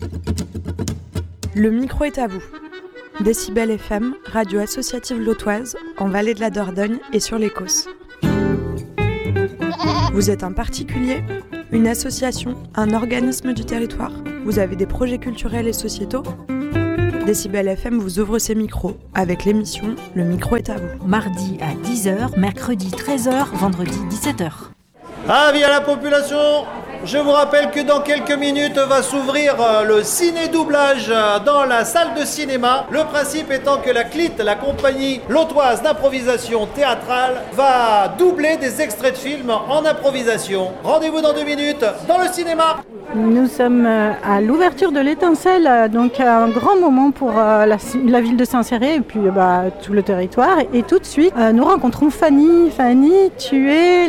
Le micro est à vous. Décibel FM, radio associative lotoise, en Vallée de la Dordogne et sur les Causses. Vous êtes un particulier, une association, un organisme du territoire. Vous avez des projets culturels et sociétaux. Décibel FM vous ouvre ses micros avec l'émission Le micro est à vous. Mardi à 10h, mercredi 13h, vendredi 17h. Avis à la population, je vous rappelle que dans quelques minutes va s'ouvrir le ciné-doublage dans la salle de cinéma. Le principe étant que la CLIT, la compagnie lotoise d'improvisation théâtrale, va doubler des extraits de films en improvisation. Rendez-vous dans 2 minutes dans le cinéma. Nous sommes à l'ouverture de l'Étincelle, donc un grand moment pour la ville de Saint-Céré et puis tout le territoire. Et tout de suite, nous rencontrons Fanny. Fanny, tu es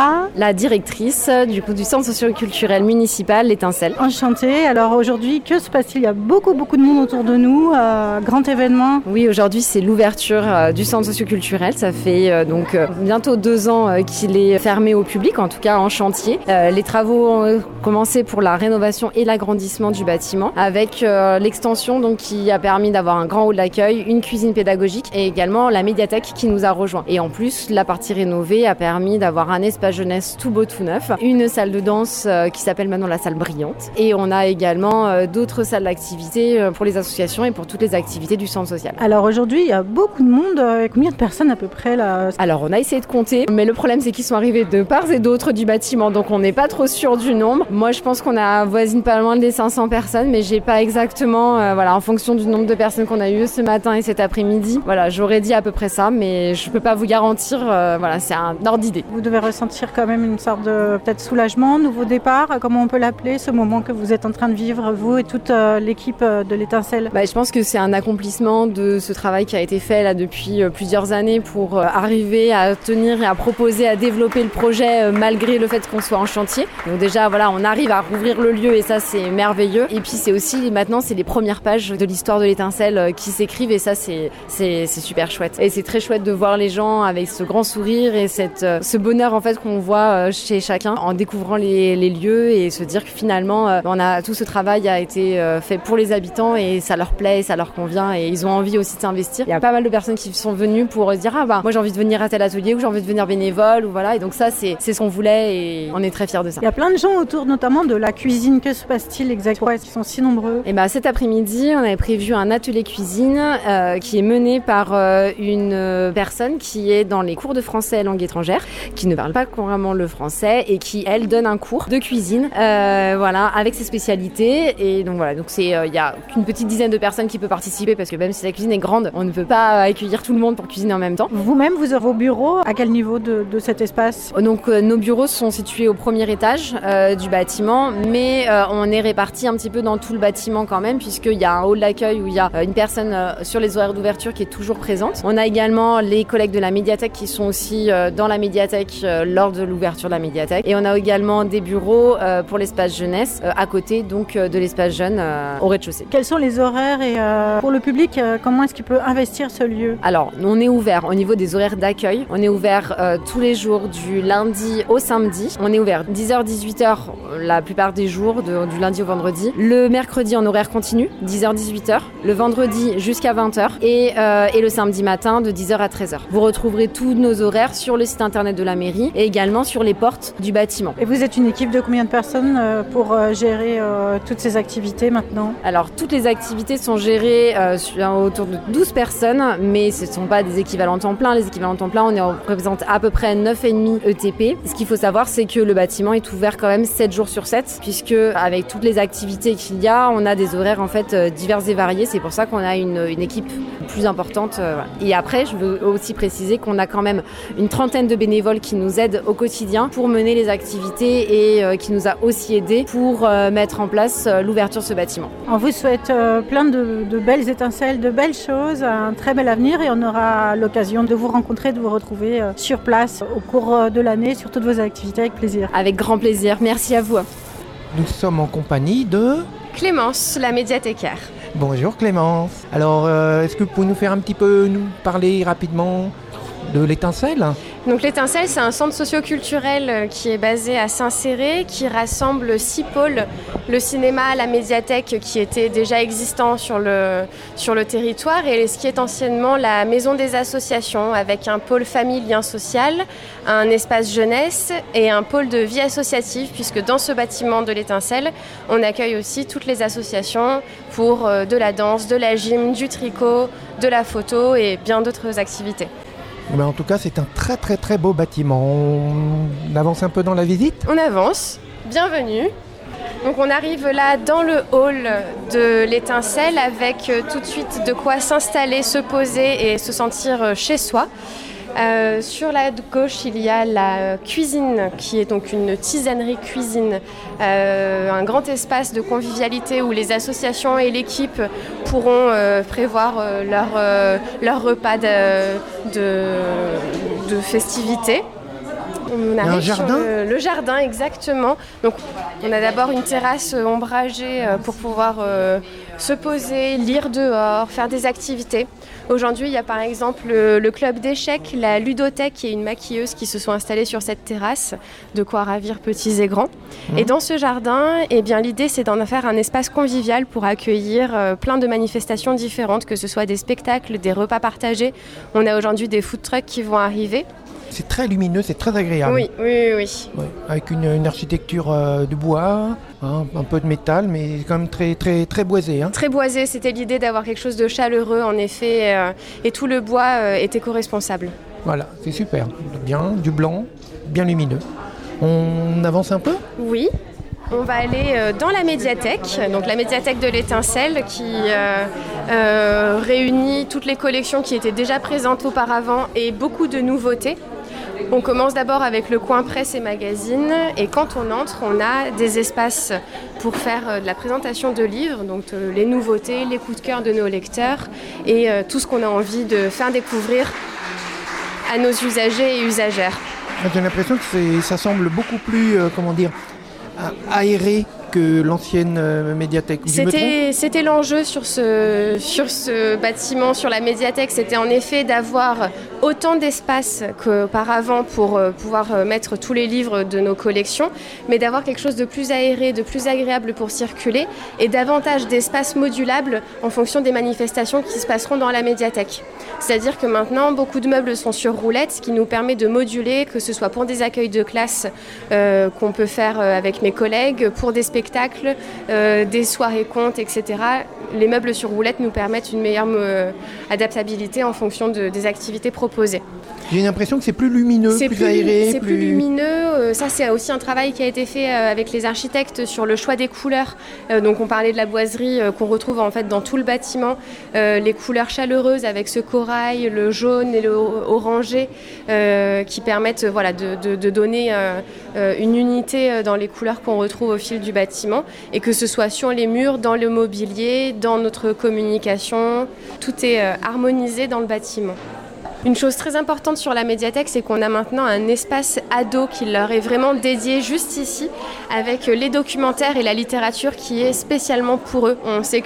la directrice du centre socio-culturel municipal l'Étincelle. Enchantée. Alors aujourd'hui, que se passe-t-il ? Il y a beaucoup de monde autour de nous, grand événement. Oui, aujourd'hui c'est l'ouverture du centre socio-culturel. Ça fait bientôt 2 ans qu'il est fermé au public, en tout cas en chantier. Les travaux ont commencé pour la rénovation et l'agrandissement du bâtiment, avec l'extension donc, qui a permis d'avoir un grand hall d'accueil, une cuisine pédagogique et également la médiathèque qui nous a rejoint. Et en plus, la partie rénovée a permis d'avoir un espace jeunesse tout beau, tout neuf, une salle de danse qui s'appelle maintenant la salle brillante. Et on a également d'autres salles d'activité pour les associations et pour toutes les activités du centre social. Alors aujourd'hui, il y a beaucoup de monde. Combien de personnes à peu près là ? Alors on a essayé de compter, mais le problème c'est qu'ils sont arrivés de part et d'autre du bâtiment, donc on n'est pas trop sûr du nombre. Moi je pense qu'on avoisine pas loin des 500 personnes, mais j'ai pas exactement, en fonction du nombre de personnes qu'on a eu ce matin et cet après-midi. Voilà, j'aurais dit à peu près ça, mais je peux pas vous garantir, c'est un ordre d'idée. Vous devez ressentir quand même une sorte de peut-être soulagement, nouveau départ, comment on peut l'appeler, ce moment que vous êtes en train de vivre, vous et toute l'équipe de l'Étincelle. Je pense que c'est un accomplissement de ce travail qui a été fait là depuis plusieurs années pour arriver à tenir et à proposer, à développer le projet malgré le fait qu'on soit en chantier. Donc déjà, on arrive à rouvrir le lieu et ça c'est merveilleux. Et puis c'est aussi maintenant c'est les premières pages de l'histoire de l'Étincelle qui s'écrivent et ça c'est super chouette. Et c'est très chouette de voir les gens avec ce grand sourire et ce bonheur en fait qu'on voit chez chacun en découvrant les lieux et se dire que finalement tout ce travail a été fait pour les habitants et ça leur plaît, ça leur convient et ils ont envie aussi de s'investir. Il y a pas mal de personnes qui sont venues pour dire moi j'ai envie de venir à tel atelier ou j'ai envie de venir bénévole ou voilà, et donc ça c'est ce qu'on voulait et on est très fiers de ça. Il y a plein de gens autour notamment de la cuisine. Que se passe-t-il exactement ? Ils sont si nombreux. Et cet après-midi, on avait prévu un atelier cuisine qui est mené par une personne qui est dans les cours de français et langue étrangère, qui ne parle pas couramment le français et qui, elle, donne un cours de cuisine, avec ses spécialités. Et donc voilà, il y a qu'une petite dizaine de personnes qui peuvent participer parce que même si la cuisine est grande, on ne peut pas accueillir tout le monde pour cuisiner en même temps. Vous-même, vous avez vos bureaux à quel niveau de cet espace ? Donc nos bureaux sont situés au premier étage du bâtiment, mais on est répartis un petit peu dans tout le bâtiment quand même, puisqu'il y a un hall d'accueil où il y a une personne sur les horaires d'ouverture qui est toujours présente. On a également les collègues de la médiathèque qui sont aussi dans la médiathèque lors de l'ouverture de la médiathèque. Et on a également des bureaux pour l'espace jeunesse à côté donc de l'espace jeune au rez-de-chaussée. Quels sont les horaires et pour le public, comment est-ce qu'il peut investir ce lieu ? Alors, on est ouvert au niveau des horaires d'accueil. On est ouvert tous les jours du lundi au samedi. On est ouvert 10h-18h la plupart des jours, du lundi au vendredi. Le mercredi en horaire continu, 10h-18h. Le vendredi jusqu'à 20h. Et le samedi matin de 10h à 13h. Vous retrouverez tous nos horaires sur le site internet de la mairie et également sur les portes du bâtiment. Et vous êtes une équipe de combien de personnes pour gérer toutes ces activités maintenant ? Alors, toutes les activités sont gérées autour de 12 personnes, mais ce ne sont pas des équivalents temps plein. Les équivalents temps plein, on représente à peu près 9,5 ETP. Ce qu'il faut savoir, c'est que le bâtiment est ouvert quand même 7 jours sur 7, puisque avec toutes les activités qu'il y a, on a des horaires en fait divers et variés. C'est pour ça qu'on a une équipe plus importante. Et après, je veux aussi préciser qu'on a quand même une trentaine de bénévoles qui nous aident au quotidien pour mener les activités et qui nous a aussi aidés pour mettre en place l'ouverture de ce bâtiment. On vous souhaite plein de belles étincelles, de belles choses, un très bel avenir et on aura l'occasion de vous rencontrer, de vous retrouver sur place au cours de l'année sur toutes vos activités avec plaisir. Avec grand plaisir, merci à vous. Nous sommes en compagnie de... Clémence, la médiathécaire. Bonjour Clémence. Alors, est-ce que vous pouvez nous parler rapidement de l'Étincelle ? Donc l'Étincelle, c'est un centre socio-culturel qui est basé à Saint-Céré, qui rassemble 6 pôles. Le cinéma, la médiathèque qui était déjà existant sur le territoire et ce qui est anciennement la maison des associations avec un pôle famille, lien social, un espace jeunesse et un pôle de vie associative puisque dans ce bâtiment de l'Étincelle, on accueille aussi toutes les associations pour de la danse, de la gym, du tricot, de la photo et bien d'autres activités. Mais en tout cas, c'est un très très très beau bâtiment. On avance un peu dans la visite ? On avance. Bienvenue. Donc on arrive là dans le hall de l'Étincelle avec tout de suite de quoi s'installer, se poser et se sentir chez soi. Sur la gauche, il y a la cuisine qui est donc une tisanerie-cuisine, un grand espace de convivialité où les associations et l'équipe pourront prévoir leur repas de festivité. On arrive un jardin sur le jardin, exactement. Donc, on a d'abord une terrasse ombragée pour pouvoir se poser, lire dehors, faire des activités. Aujourd'hui, il y a par exemple le club d'échecs, la ludothèque et une maquilleuse qui se sont installés sur cette terrasse, de quoi ravir petits et grands. Et dans ce jardin, eh bien, l'idée c'est d'en faire un espace convivial pour accueillir plein de manifestations différentes, que ce soit des spectacles, des repas partagés. On a aujourd'hui des food trucks qui vont arriver. C'est très lumineux, c'est très agréable. Oui. Ouais, avec une architecture de bois, un peu de métal, mais quand même très, très, très boisé. Très boisé, c'était l'idée d'avoir quelque chose de chaleureux en effet, et tout le bois est éco-responsable. Voilà, c'est super. Bien, du blanc, bien lumineux. On avance un peu ? Oui. On va aller dans la médiathèque, donc la médiathèque de l'Étincelle qui réunit toutes les collections qui étaient déjà présentes auparavant et beaucoup de nouveautés. On commence d'abord avec le coin presse et magazine et quand on entre, on a des espaces pour faire de la présentation de livres, donc les nouveautés, les coups de cœur de nos lecteurs et tout ce qu'on a envie de faire découvrir à nos usagers et usagères. J'ai l'impression que ça semble beaucoup plus, aéré que l'ancienne médiathèque. C'était l'enjeu sur ce bâtiment, sur la médiathèque, c'était en effet d'avoir autant d'espace qu'auparavant pour pouvoir mettre tous les livres de nos collections, mais d'avoir quelque chose de plus aéré, de plus agréable pour circuler et davantage d'espace modulable en fonction des manifestations qui se passeront dans la médiathèque. C'est-à-dire que maintenant, beaucoup de meubles sont sur roulettes, ce qui nous permet de moduler, que ce soit pour des accueils de classe qu'on peut faire avec mes collègues, pour des spectacles, des soirées contes, etc. Les meubles sur roulettes nous permettent une meilleure adaptabilité en fonction des activités proposées. J'ai l'impression que c'est plus lumineux, plus aéré. C'est plus lumineux. Ça, c'est aussi un travail qui a été fait avec les architectes sur le choix des couleurs. Donc, on parlait de la boiserie qu'on retrouve en fait dans tout le bâtiment. Les couleurs chaleureuses avec ce corail, le jaune et le orangé qui permettent de donner une unité dans les couleurs qu'on retrouve au fil du bâtiment. Et que ce soit sur les murs, dans le mobilier, dans notre communication, tout est harmonisé dans le bâtiment. Une chose très importante sur la médiathèque, c'est qu'on a maintenant un espace ado qui leur est vraiment dédié juste ici, avec les documentaires et la littérature qui est spécialement pour eux. On sait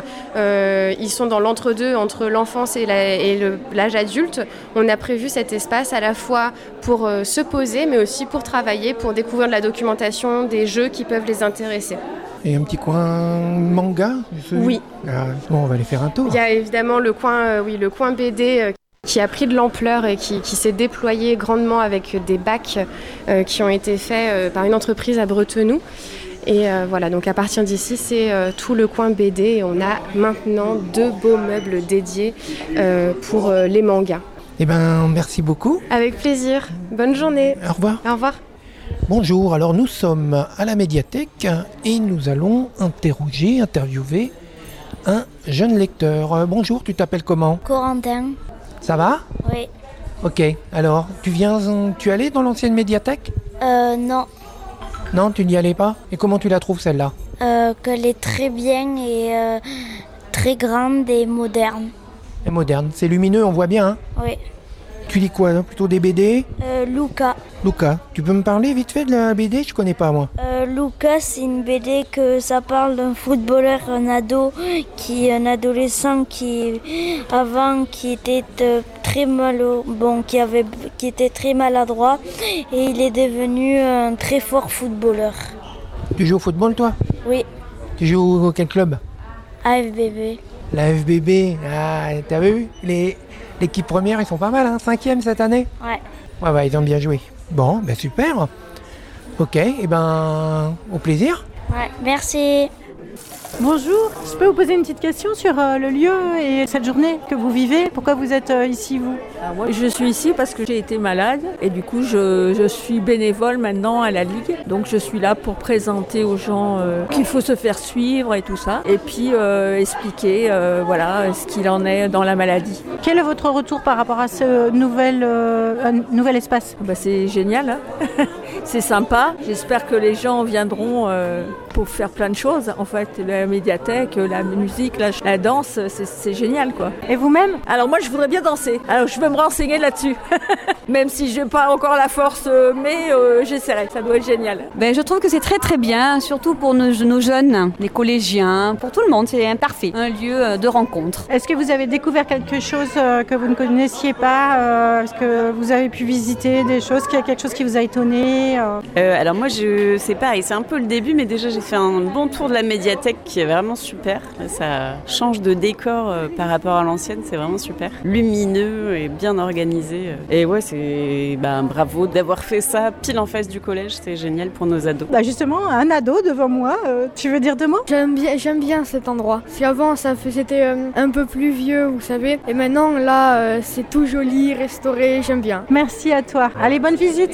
qu'ils sont dans l'entre-deux, entre l'enfance et l'âge adulte. On a prévu cet espace à la fois pour se poser, mais aussi pour travailler, pour découvrir de la documentation, des jeux qui peuvent les intéresser. Et un petit coin manga ? Oui. On va aller faire un tour. Il y a évidemment le coin BD qui a pris de l'ampleur et qui s'est déployé grandement avec des bacs qui ont été faits par une entreprise à Bretenoux. Et donc à partir d'ici, c'est tout le coin BD et on a maintenant 2 beaux meubles dédiés pour les mangas. Eh bien, merci beaucoup. Avec plaisir. Bonne journée. Au revoir. Au revoir. Bonjour, alors nous sommes à la médiathèque et nous allons interviewer un jeune lecteur. Bonjour, tu t'appelles comment ? Corentin. Ça va ? Oui. Ok, alors, tu es allé dans l'ancienne médiathèque ? Non. Non, tu n'y allais pas ? Et comment tu la trouves celle-là ? Qu'elle est très bien et très grande et moderne. Et moderne, c'est lumineux, on voit bien, hein ? Oui. Tu lis quoi, hein ? Plutôt des BD ? Luca. Luca, tu peux me parler vite fait de la BD ? Je connais pas, moi. Luca, c'est une BD que ça parle d'un footballeur, un adolescent qui était qui était très maladroit et il est devenu un très fort footballeur. Tu joues au football, toi? Oui, Tu joues au quel club? AFBB. La FBB. Ah, t'as vu? L'équipe première, ils sont pas mal, hein? 5e cette année? Ouais. Ouais, ils ont bien joué. Bon, ben super. Ok, et au plaisir. Ouais, merci. Bonjour, je peux vous poser une petite question sur le lieu et cette journée que vous vivez? Pourquoi vous êtes ici, vous? Moi, je suis ici parce que j'ai été malade et du coup, je suis bénévole maintenant à la Ligue. Donc, je suis là pour présenter aux gens qu'il faut se faire suivre et tout ça. Et puis, expliquer ce qu'il en est dans la maladie. Quel est votre retour par rapport à ce nouvel espace? C'est génial, hein. C'est sympa. J'espère que les gens viendront pour faire plein de choses. En fait, la médiathèque, la musique, la danse, c'est génial, quoi. Et vous-même? Alors moi, je voudrais bien danser. Alors je vais me renseigner là-dessus. Même si je n'ai pas encore la force, mais j'essaierai. Ça doit être génial. Je trouve que c'est très très bien, surtout pour nos jeunes, les collégiens, pour tout le monde. C'est parfait, un lieu de rencontre. Est-ce que vous avez découvert quelque chose que vous ne connaissiez pas? Est-ce que vous avez pu visiter des choses? Qu'il y a quelque chose qui vous a étonné? Alors moi, c'est pareil, c'est un peu le début, mais déjà j'ai fait un bon tour de la médiathèque qui est vraiment super. Ça change de décor par rapport à l'ancienne, c'est vraiment super. Lumineux et bien organisé. Et ouais, c'est bravo d'avoir fait ça pile en face du collège, c'est génial pour nos ados. Justement, un ado devant moi, tu veux dire deux mots? J'aime bien cet endroit. Parce qu'avant, c'était un peu plus vieux, vous savez. Et maintenant, là, c'est tout joli, restauré, j'aime bien. Merci à toi. Allez, bonne visite.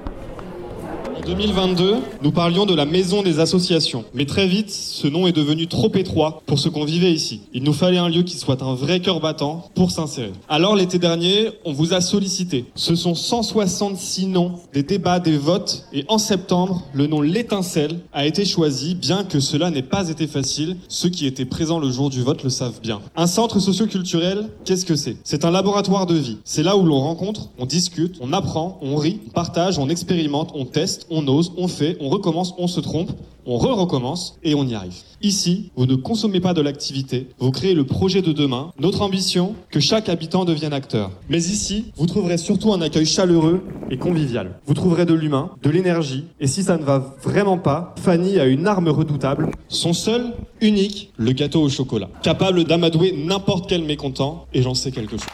En 2022, nous parlions de la maison des associations. Mais très vite, ce nom est devenu trop étroit pour ce qu'on vivait ici. Il nous fallait un lieu qui soit un vrai cœur battant pour s'insérer. Alors l'été dernier, on vous a sollicité. Ce sont 166 noms, des débats, des votes. Et en septembre, le nom L'Étincelle a été choisi, bien que cela n'ait pas été facile. Ceux qui étaient présents le jour du vote le savent bien. Un centre socio-culturel, qu'est-ce que c'est? C'est un laboratoire de vie. C'est là où l'on rencontre, on discute, on apprend, on rit, on partage, on expérimente, on teste, on ose, on fait, on recommence, on se trompe, on recommence et on y arrive. Ici, vous ne consommez pas de l'activité, vous créez le projet de demain. Notre ambition, que chaque habitant devienne acteur. Mais ici, vous trouverez surtout un accueil chaleureux et convivial. Vous trouverez de l'humain, de l'énergie, et si ça ne va vraiment pas, Fanny a une arme redoutable, son seul, unique, le gâteau au chocolat. Capable d'amadouer n'importe quel mécontent, et j'en sais quelque chose.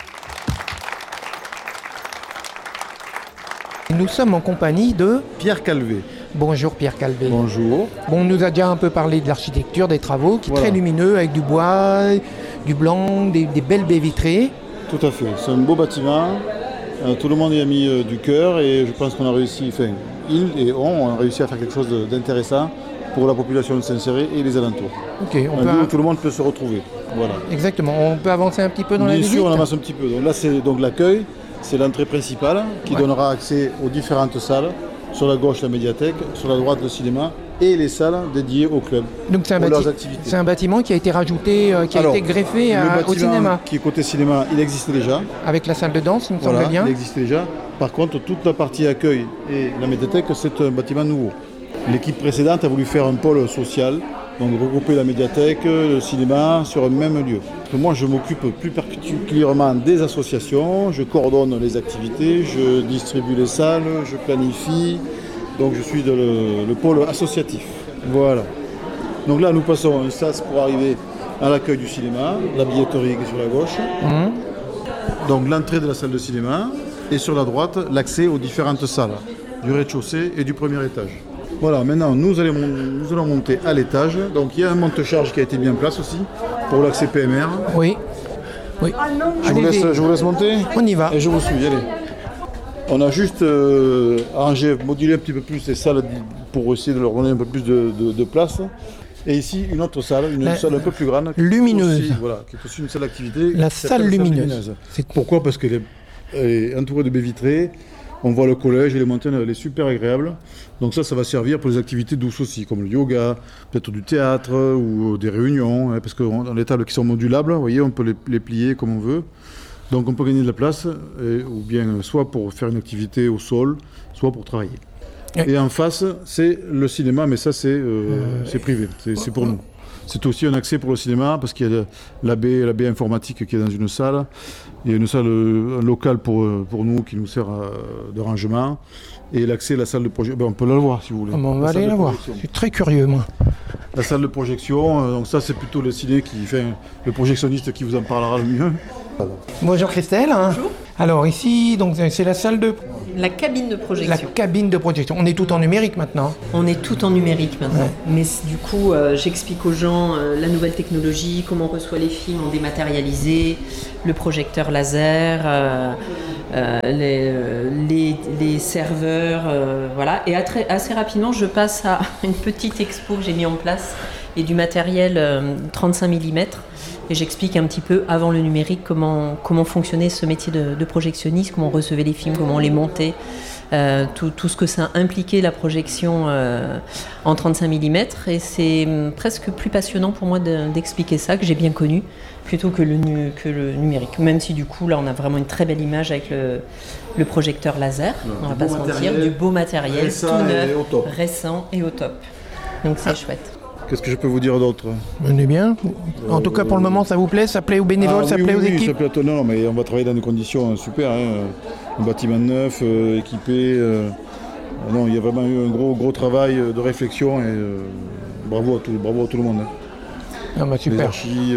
Nous sommes en compagnie de Pierre Calvé. Bonjour Pierre Calvé. Bonjour. Bon, on nous a déjà un peu parlé de l'architecture, des travaux, qui est très lumineux, avec du bois, du blanc, des belles baies vitrées. Tout à fait, c'est un beau bâtiment. Tout le monde y a mis du cœur et je pense qu'on a réussi, on a réussi à faire quelque chose d'intéressant pour la population de Saint-Céré et les alentours. Okay, un lieu où tout le monde peut se retrouver. Voilà. Exactement, on peut avancer un petit peu dans la visite? Bien sûr, on avance un petit peu. Donc là, c'est l'accueil. C'est l'entrée principale qui donnera accès aux différentes salles. Sur la gauche, la médiathèque, sur la droite, le cinéma et les salles dédiées au club. Donc c'est un bâtiment qui a été rajouté, qui a été greffé au cinéma. Qui est côté cinéma, il existe déjà. Avec la salle de danse, il me semble bien. Il existe déjà. Par contre, toute la partie accueil et la médiathèque, c'est un bâtiment nouveau. L'équipe précédente a voulu faire un pôle social, donc regrouper la médiathèque, le cinéma sur un même lieu. Moi, je m'occupe plus particulièrement des associations, je coordonne les activités, je distribue les salles, je planifie, donc je suis le pôle associatif. Voilà. Donc là, nous passons un sas pour arriver à l'accueil du cinéma, la billetterie qui est sur la gauche, donc l'entrée de la salle de cinéma, et sur la droite, l'accès aux différentes salles, du rez-de-chaussée et du premier étage. Voilà, maintenant nous allons monter à l'étage. Donc il y a un monte-charge qui a été mis en place aussi pour l'accès PMR. Oui. Je vous laisse monter. On y va. Et je vous suis, allez. On a juste modulé un petit peu plus les salles pour essayer de leur donner un peu plus de place. Et ici, une autre salle, salle un peu plus grande. Lumineuse. Qui est aussi une salle d'activité. La salle lumineuse. Pourquoi? Parce qu'elle est entourée de baies vitrées. On voit le collège et les montagnes, elle est super agréable. Donc ça va servir pour les activités douces aussi, comme le yoga, peut-être du théâtre ou des réunions, parce que dans les tables qui sont modulables, vous voyez, on peut les plier comme on veut. Donc on peut gagner de la place, ou bien soit pour faire une activité au sol, soit pour travailler. Et en face, c'est le cinéma, mais ça c'est privé, c'est pour nous. C'est aussi un accès pour le cinéma parce qu'il y a la baie informatique qui est dans une salle. Il y a une salle locale pour nous qui nous sert de rangement. Et l'accès à la salle de projection. On peut la voir si vous voulez. On va aller la voir. Je suis très curieux, moi. La salle de projection, donc ça c'est plutôt le ciné le projectionniste qui vous en parlera le mieux. Bonjour Christelle. Bonjour. Alors ici, donc c'est la salle de... La cabine de projection. La cabine de projection. On est tout en numérique maintenant. On est tout en numérique maintenant. Ouais. Mais du coup, j'explique aux gens la nouvelle technologie, comment on reçoit les films en dématérialisé, le projecteur laser, les serveurs, voilà. Et assez rapidement, je passe à une petite expo que j'ai mis en place et du matériel 35 mm. Et j'explique un petit peu, avant le numérique, comment fonctionnait ce métier de projectionniste, comment on recevait les films, comment on les montait, tout ce que ça impliquait, la projection en 35 mm. Et c'est presque plus passionnant pour moi d'expliquer ça, que j'ai bien connu, plutôt que le numérique. Même si du coup, là, on a vraiment une très belle image avec le projecteur laser, on va pas se mentir, du beau matériel, tout neuf, récent et au top. Donc c'est chouette. Qu'est-ce que je peux vous dire d'autre ? On est bien. En tout cas, pour le moment, ça vous plaît ? Ça plaît aux bénévoles, ça plaît aux équipes ? Ça plaît non, mais on va travailler dans des conditions super. Un bâtiment neuf, équipé. Non, il y a vraiment eu un gros travail de réflexion et bravo à tout le monde. Ah bah super. Les archis,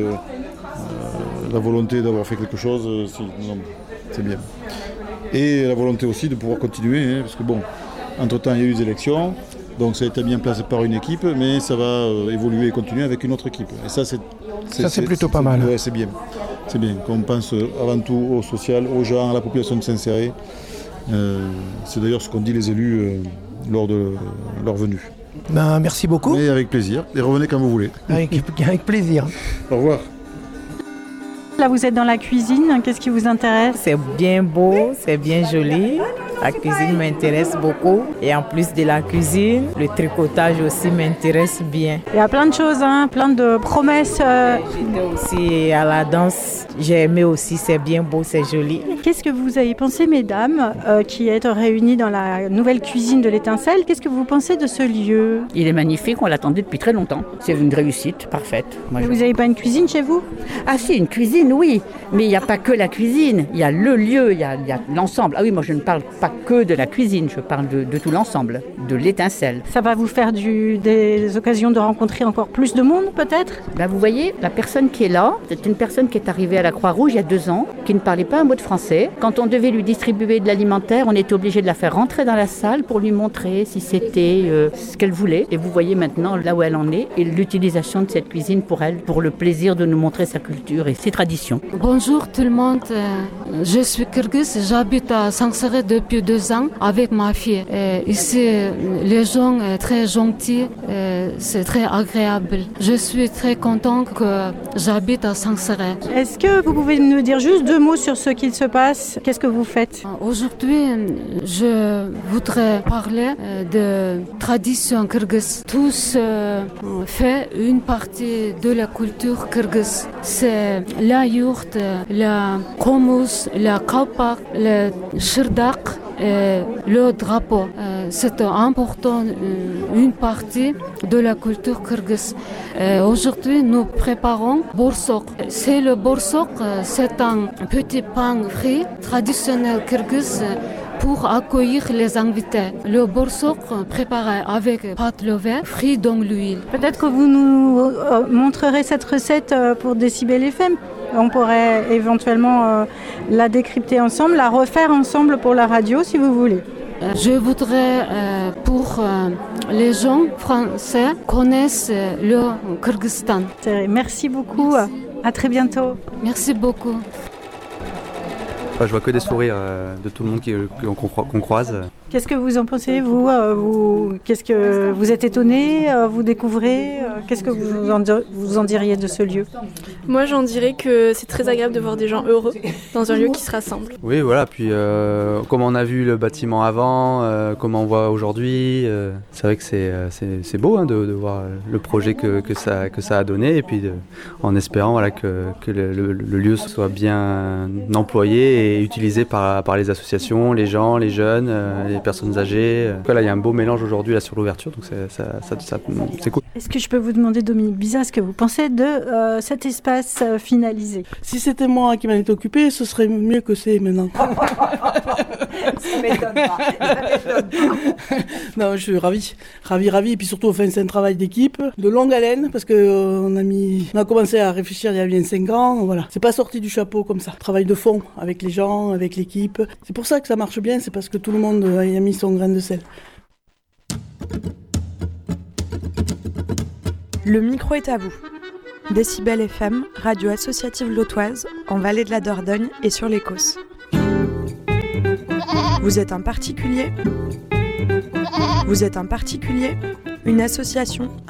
la volonté d'avoir fait quelque chose, c'est bien. Et la volonté aussi de pouvoir continuer, parce que bon, entre-temps, il y a eu les élections. Donc ça a été mis en place par une équipe, mais ça va évoluer et continuer avec une autre équipe. Et ça, c'est plutôt pas mal. Ouais, c'est bien. C'est bien. Qu'on pense avant tout au social, aux gens, à la population de s'insérer. C'est d'ailleurs ce qu'ont dit les élus lors de leur venue. Ben, merci beaucoup. Et avec plaisir. Et revenez quand vous voulez. Avec plaisir. Au revoir. Là, vous êtes dans la cuisine. Qu'est-ce qui vous intéresse ? C'est bien beau, c'est bien joli. La cuisine m'intéresse beaucoup. Et en plus de la cuisine, le tricotage aussi m'intéresse bien. Il y a plein de choses, plein de promesses. J'étais aussi à la danse. J'ai aimé aussi, c'est bien beau, c'est joli. Qu'est-ce que vous avez pensé, mesdames, qui êtes réunies dans la nouvelle cuisine de l'Étincelle ? Qu'est-ce que vous pensez de ce lieu ? Il est magnifique, on l'attendait depuis très longtemps. C'est une réussite parfaite. Vous n'avez pas une cuisine chez vous ? Ah si, une cuisine, oui. Mais il n'y a pas que la cuisine. Il y a le lieu, il y a l'ensemble. Ah oui, moi je ne parle pas que de la cuisine, je parle de tout l'ensemble, de l'Étincelle. Ça va vous faire des occasions de rencontrer encore plus de monde, peut-être ? Là, vous voyez, la personne qui est là, c'est une personne qui est arrivée à la Croix-Rouge il y a 2 ans, qui ne parlait pas un mot de français. Quand on devait lui distribuer de l'alimentaire, on était obligé de la faire rentrer dans la salle pour lui montrer si c'était ce qu'elle voulait. Et vous voyez maintenant là où elle en est et l'utilisation de cette cuisine pour elle, pour le plaisir de nous montrer sa culture et ses traditions. Bonjour tout le monde, je suis Kyrgyz, j'habite à Sanseret depuis 2 ans avec ma fille. Ici, les gens sont très gentils, c'est très agréable. Je suis très contente que j'habite à Sanseret. Est-ce que vous pouvez nous dire juste 2 mots sur ce qu'il se passe ? Qu'est-ce que vous faites ? Aujourd'hui, je voudrais parler de tradition kyrgyz. Tous font une partie de la culture kyrgyz. C'est la yourte, la komous, la kalpak, le shirdak, le drapeau. C'est important, une partie de la culture kyrgyz. Aujourd'hui, nous préparons borsok. C'est le borsok, c'est un petit pain frit traditionnel kyrgyz pour accueillir les invités. Le borsok préparé avec pâte levée, frit dans l'huile. Peut-être que vous nous montrerez cette recette pour Décibel FM. On pourrait éventuellement la décrypter ensemble, la refaire ensemble pour la radio si vous voulez. Je voudrais pour les gens français connaissent le Kyrgyzstan. Merci beaucoup. Merci. À très bientôt. Merci beaucoup. Je vois que des sourires de tout le monde qu'on croise. Qu'est-ce que vous en pensez, vous qu'est-ce que vous êtes étonné, vous découvrez qu'est-ce que vous en diriez de ce lieu ? Moi, j'en dirais que c'est très agréable de voir des gens heureux dans un lieu qui se rassemble. Oui, voilà. Puis, comment on a vu le bâtiment avant, comment on voit aujourd'hui, c'est vrai que c'est beau de voir le projet que ça a donné, et puis en espérant que le lieu soit bien employé et utilisé par les associations, les gens, les jeunes, personnes âgées. Là, il y a un beau mélange aujourd'hui là, sur l'ouverture, donc c'est cool. Est-ce que je peux vous demander, Dominique Bizat, ce que vous pensez de cet espace finalisé? Si c'était moi qui m'en étais occupé, ce serait mieux que c'est maintenant. Ça m'étonne pas. Non, je suis ravi. Et puis surtout, c'est un travail d'équipe, de longue haleine, parce qu'on a commencé à réfléchir il y a bien 5 ans. Voilà. C'est pas sorti du chapeau comme ça. Travail de fond avec les gens, avec l'équipe. C'est pour ça que ça marche bien, c'est parce que tout le monde y a mis son grain de sel. Le micro est à vous. Décibel FM, radio associative lotoise, en Vallée de la Dordogne et sur l'Écosse. Vous êtes un particulier ? Une association,